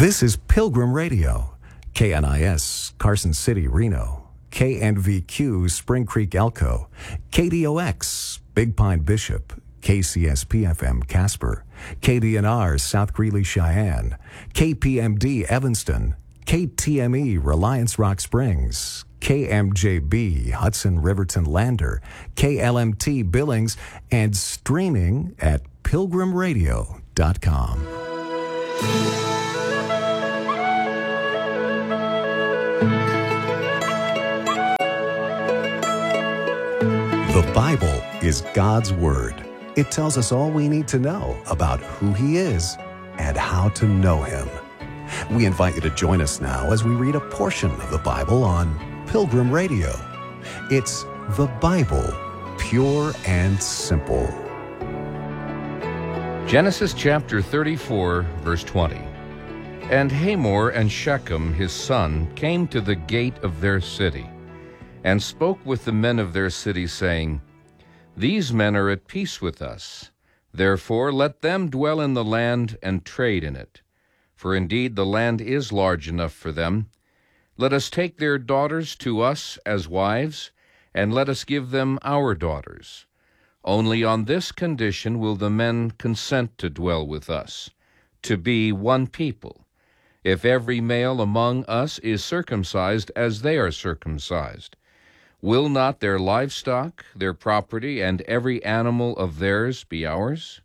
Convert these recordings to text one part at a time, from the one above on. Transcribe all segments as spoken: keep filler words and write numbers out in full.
This is Pilgrim Radio, K N I S, Carson City, Reno, K N V Q, Spring Creek, Elko, K D O X, Big Pine, Bishop, K C S P F M, Casper, K D N R, South Greeley, Cheyenne, K P M D, Evanston, K T M E, Reliance Rock Springs, K M J B, Hudson Riverton Lander, K L M T Billings, and streaming at pilgrim radio dot com. The Bible is God's Word. It tells us all we need to know about who He is and how to know Him. We invite you to join us now as we read a portion of the Bible on Pilgrim Radio. It's the Bible, pure and simple. Genesis chapter thirty-four, verse twenty. And Hamor and Shechem his son came to the gate of their city, and spoke with the men of their city, saying, These men are at peace with us. Therefore let them dwell in the land and trade in it. For indeed the land is large enough for them. Let us take their daughters to us as wives, and let us give them our daughters. Only on this condition will the men consent to dwell with us, to be one people, if every male among us is circumcised as they are circumcised. Will not their livestock, their property, and every animal of theirs be ours?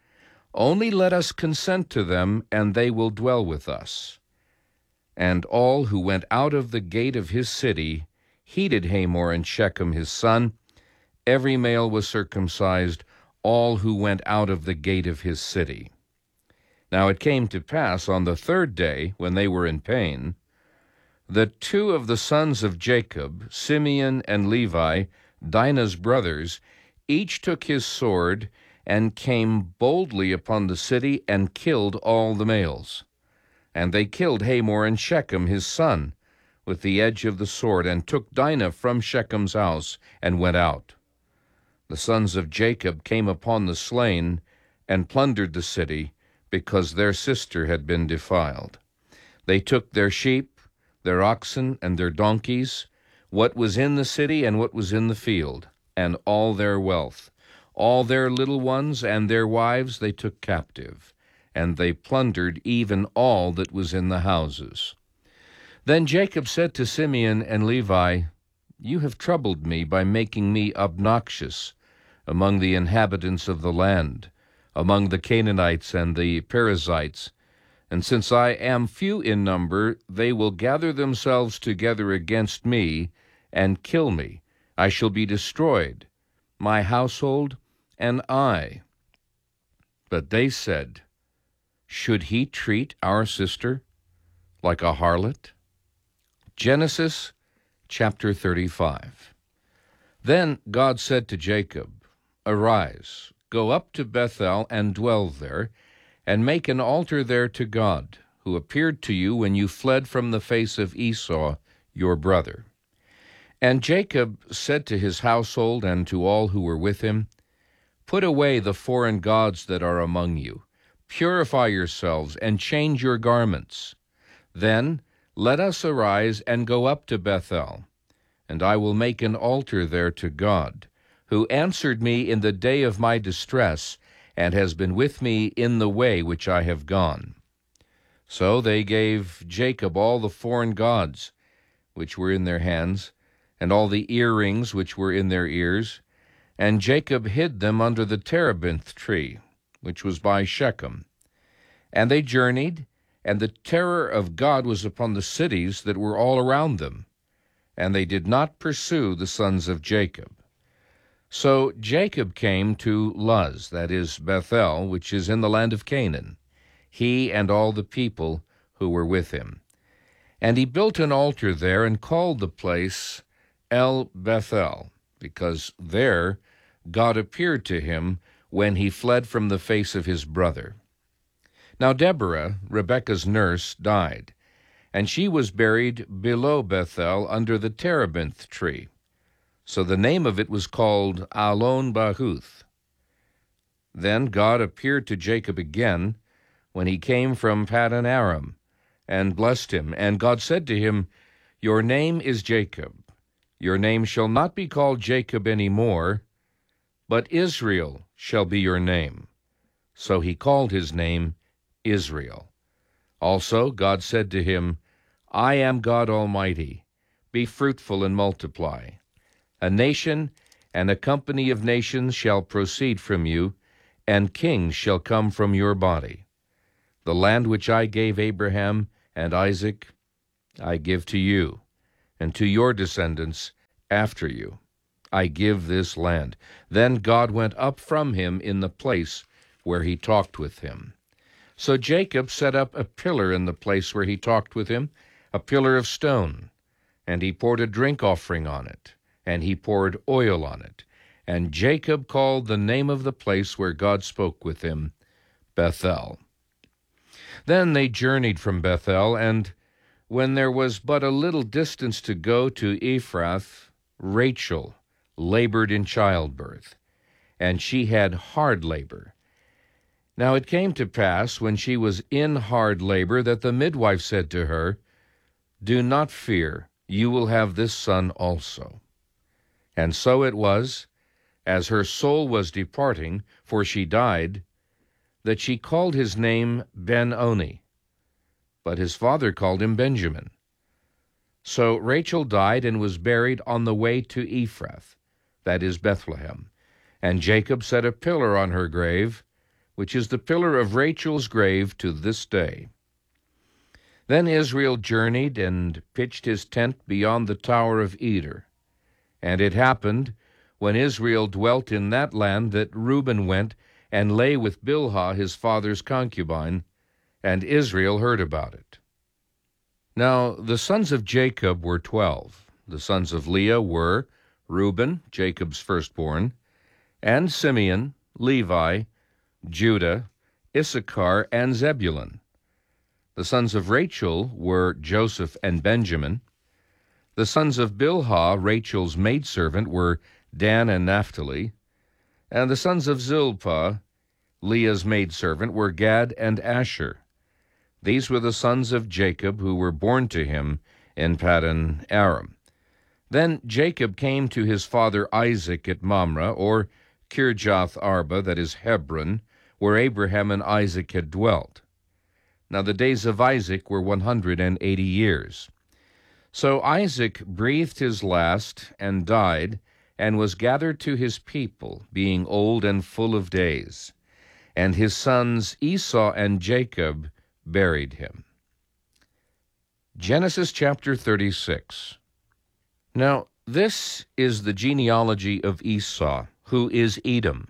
Only let us consent to them, and they will dwell with us. And all who went out of the gate of his city heeded Hamor and Shechem his son. Every male was circumcised, all who went out of the gate of his city. Now it came to pass on the third day, when they were in pain, that two of the sons of Jacob, Simeon and Levi, Dinah's brothers, each took his sword and came boldly upon the city and killed all the males. And they killed Hamor and Shechem his son with the edge of the sword, and took Dinah from Shechem's house and went out. The sons of Jacob came upon the slain and plundered the city, because their sister had been defiled. They took their sheep, their oxen, and their donkeys, what was in the city and what was in the field, and all their wealth. All their little ones and their wives they took captive, and they plundered even all that was in the houses. Then Jacob said to Simeon and Levi, You have troubled me by making me obnoxious among the inhabitants of the land, among the Canaanites and the Perizzites. And since I am few in number, they will gather themselves together against me and kill me. I shall be destroyed, my household and I. But they said, Should he treat our sister like a harlot? Genesis chapter thirty-five. Then God said to Jacob, Arise, go up to Bethel and dwell there, and make an altar there to God, who appeared to you when you fled from the face of Esau, your brother. And Jacob said to his household and to all who were with him, Put away the foreign gods that are among you. Purify yourselves and change your garments. Then let us arise and go up to Bethel, and I will make an altar there to God, who answered me in the day of my distress, and has been with me in the way which I have gone. So they gave Jacob all the foreign gods which were in their hands, and all the earrings which were in their ears, and Jacob hid them under the terebinth tree, which was by Shechem. And they journeyed, and the terror of God was upon the cities that were all around them, and they did not pursue the sons of Jacob. So Jacob came to Luz, that is, Bethel, which is in the land of Canaan, he and all the people who were with him. And he built an altar there and called the place El Bethel, because there God appeared to him when he fled from the face of his brother. Now Deborah, Rebekah's nurse, died, and she was buried below Bethel under the terebinth tree. So the name of it was called Alon Bahuth. Then God appeared to Jacob again when he came from Paddan Aram, and blessed him. And God said to him, Your name is Jacob. Your name shall not be called Jacob any more, but Israel shall be your name. So he called his name Israel. Also God said to him, I am God Almighty. Be fruitful and multiply. A nation and a company of nations shall proceed from you, and kings shall come from your body. The land which I gave Abraham and Isaac I give to you, and to your descendants after you. I give this land. Then God went up from him in the place where he talked with him. So Jacob set up a pillar in the place where he talked with him, a pillar of stone, and he poured a drink offering on it, and he poured oil on it. And Jacob called the name of the place where God spoke with him, Bethel. Then they journeyed from Bethel, and when there was but a little distance to go to Ephrath, Rachel labored in childbirth, and she had hard labor. Now it came to pass, when she was in hard labor, that the midwife said to her, Do not fear, you will have this son also. And so it was, as her soul was departing, for she died, that she called his name Ben-Oni, but his father called him Benjamin. So Rachel died and was buried on the way to Ephrath, that is Bethlehem. And Jacob set a pillar on her grave, which is the pillar of Rachel's grave to this day. Then Israel journeyed and pitched his tent beyond the tower of Eder. And it happened, when Israel dwelt in that land, that Reuben went and lay with Bilhah his father's concubine, and Israel heard about it. Now the sons of Jacob were twelve. The sons of Leah were Reuben, Jacob's firstborn, and Simeon, Levi, Judah, Issachar, and Zebulun. The sons of Rachel were Joseph and Benjamin. The sons of Bilhah, Rachel's maidservant, were Dan and Naphtali. And the sons of Zilpah, Leah's maidservant, were Gad and Asher. These were the sons of Jacob who were born to him in Paddan Aram. Then Jacob came to his father Isaac at Mamre, or Kirjath Arba, that is Hebron, where Abraham and Isaac had dwelt. Now the days of Isaac were one hundred and eighty years. So Isaac breathed his last and died, and was gathered to his people, being old and full of days. And his sons Esau and Jacob buried him. Genesis chapter thirty-six. Now this is the genealogy of Esau, who is Edom.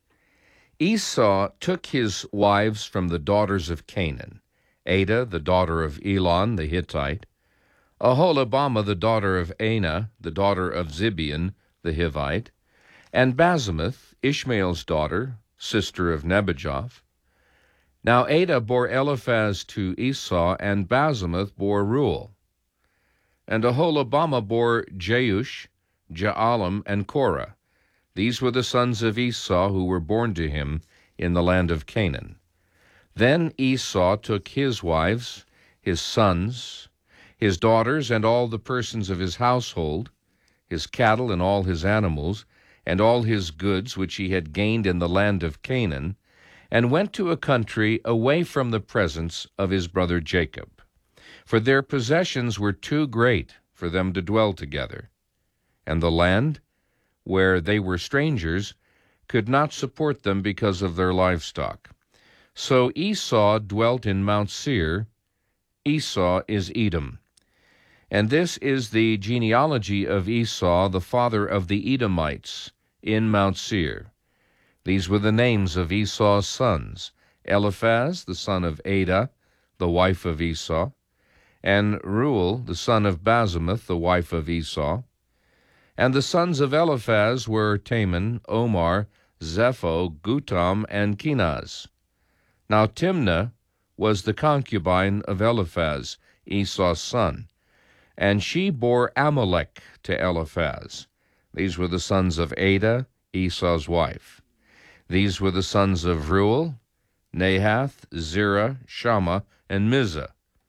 Esau took his wives from the daughters of Canaan, Adah, the daughter of Elon the Hittite, Aholibamah, the daughter of Anah, the daughter of Zibeon the Hivite, and Basemath, Ishmael's daughter, sister of Nebajoth. Now Adah bore Eliphaz to Esau, and Basemath bore Reuel. And Aholibamah bore Jeush, Jaalam, and Korah. These were the sons of Esau who were born to him in the land of Canaan. Then Esau took his wives, his sons, his daughters, and all the persons of his household, his cattle and all his animals, and all his goods which he had gained in the land of Canaan, and went to a country away from the presence of his brother Jacob. For their possessions were too great for them to dwell together, and the land, where they were strangers, could not support them because of their livestock. So Esau dwelt in Mount Seir. Esau is Edom. And this is the genealogy of Esau, the father of the Edomites, in Mount Seir. These were the names of Esau's sons: Eliphaz, the son of Adah, the wife of Esau, and Reuel, the son of Basemath, the wife of Esau. And the sons of Eliphaz were Taman, Omar, Zepho, Gutam, and Kenaz. Now Timnah was the concubine of Eliphaz, Esau's son, and she bore Amalek to Eliphaz. These were the sons of Adah, Esau's wife. These were the sons of Reuel, Nahath, Zerah, Shammah, and Mizah.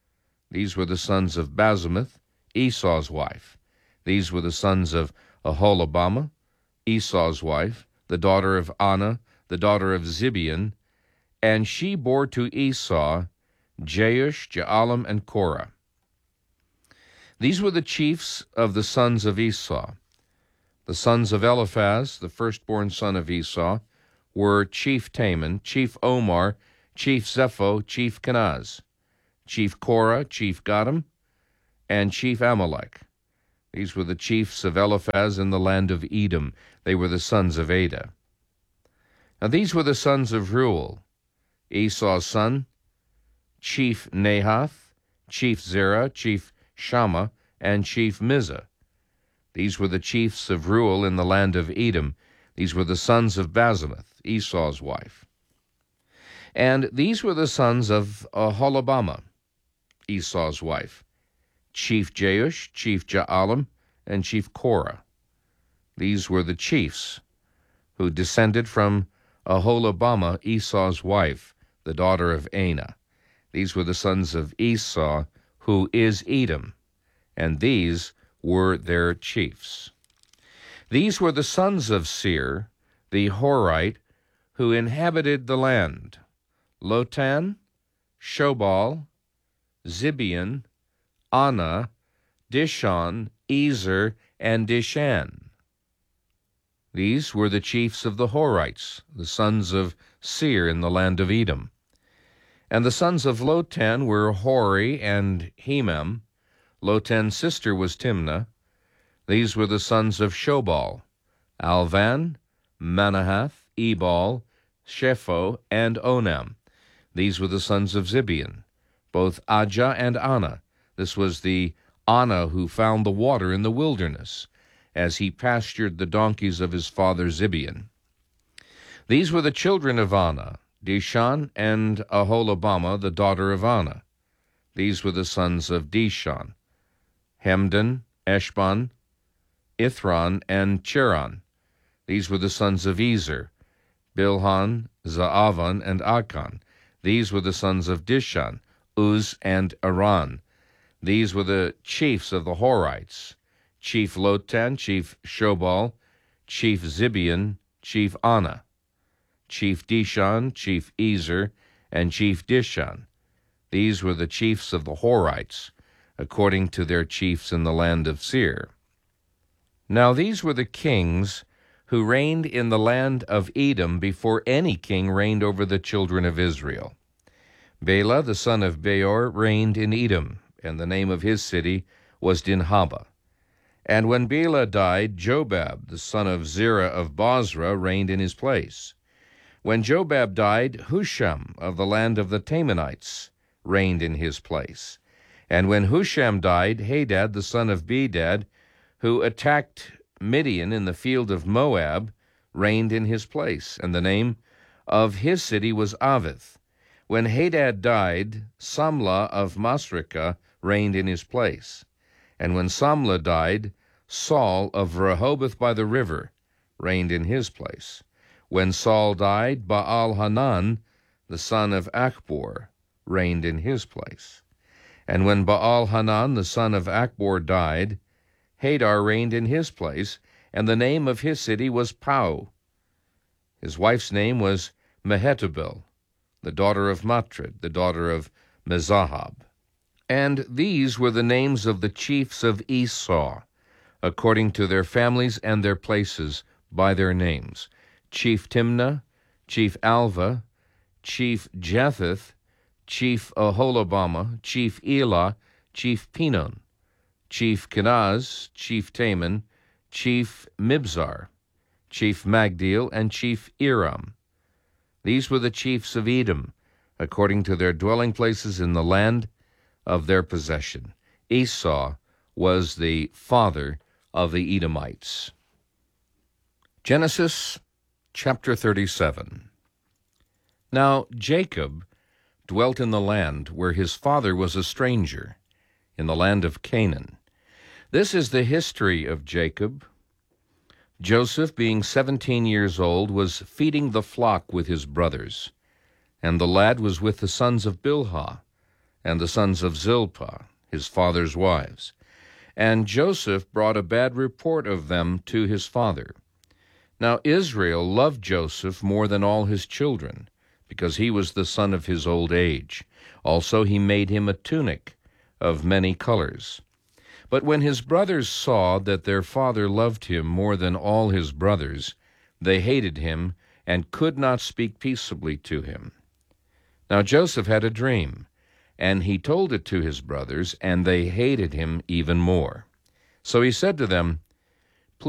These were the sons of Basemath, Esau's wife. These were the sons of Aholibamah, Esau's wife, the daughter of Anah, the daughter of Zibeon, and she bore to Esau Jeush, Jaalam, and Korah. These were the chiefs of the sons of Esau. The sons of Eliphaz, the firstborn son of Esau, were Chief Taman, Chief Omar, Chief Zepho, Chief Kenaz, Chief Korah, Chief Gatam, and Chief Amalek. These were the chiefs of Eliphaz in the land of Edom. They were the sons of Adah. Now these were the sons of Reuel, Esau's son, Chief Nahath, Chief Zerah, Chief Shammah, and Chief Mizah. These were the chiefs of Reuel in the land of Edom. These were the sons of Basemath, Esau's wife. And these were the sons of Aholibamah, Esau's wife, Chief Jeush, Chief Jaalam, and Chief Korah. These were the chiefs who descended from Aholibamah, Esau's wife, the daughter of Anah. These were the sons of Esau, who is Edom, and these were their chiefs. These were the sons of Seir, the Horite, who inhabited the land: Lotan, Shobal, Zibeon, Anah, Dishon, Ezer, and Dishan. These were the chiefs of the Horites, the sons of Seir in the land of Edom. And the sons of Lotan were Hori and Hemam. Lotan's sister was Timnah. These were the sons of Shobal: Alvan, Manahath, Ebal, Shepho, and Onam. These were the sons of Zibeon, both Ajah and Anah. This was the Anah who found the water in the wilderness, as he pastured the donkeys of his father Zibeon. These were the children of Anah, Dishan and Aholibamah, the daughter of Anah. These were the sons of Dishan: Hemdan, Eshban, Ithran, and Cheran. These were the sons of Ezer: Bilhan, Zaavan, and Akan. These were the sons of Dishan: Uz and Aran. These were the chiefs of the Horites: Chief Lotan, Chief Shobal, Chief Zibeon, Chief Anah, Chief Dishan, Chief Ezer, and Chief Dishan. These were the chiefs of the Horites, according to their chiefs in the land of Seir. Now these were the kings who reigned in the land of Edom before any king reigned over the children of Israel. Bela, the son of Beor, reigned in Edom, and the name of his city was Dinhabah. And when Bela died, Jobab, the son of Zerah of Bozrah, reigned in his place. When Jobab died, Husham of the land of the Temanites reigned in his place. And when Husham died, Hadad, the son of Bedad, who attacked Midian in the field of Moab, reigned in his place, and the name of his city was Avith. When Hadad died, Samlah of Masrekah reigned in his place. And when Samlah died, Saul of Rehoboth by the river reigned in his place. When Saul died, Baal-Hanan, the son of Achbor, reigned in his place. And when Baal-Hanan, the son of Achbor, died, Hadar reigned in his place, and the name of his city was Pau. His wife's name was Mehetabel, the daughter of Matred, the daughter of Mezahab. And these were the names of the chiefs of Esau, according to their families and their places, by their names: Chief Timnah, Chief Alva, Chief Jetheth, Chief Aholibamah, Chief Elah, Chief Pinon, Chief Kenaz, Chief Taman, Chief Mibzar, Chief Magdiel, and Chief Iram. These were the chiefs of Edom, according to their dwelling places in the land of their possession. Esau was the father of the Edomites. Genesis chapter thirty-seven. Now Jacob dwelt in the land where his father was a stranger, in the land of Canaan. This is the history of Jacob. Joseph, being seventeen years old, was feeding the flock with his brothers, and the lad was with the sons of Bilhah, and the sons of Zilpah, his father's wives. And Joseph brought a bad report of them to his father. Now Israel loved Joseph more than all his children, because he was the son of his old age. Also he made him a tunic of many colors. But when his brothers saw that their father loved him more than all his brothers, they hated him and could not speak peaceably to him. Now Joseph had a dream, and he told it to his brothers, and they hated him even more. So he said to them,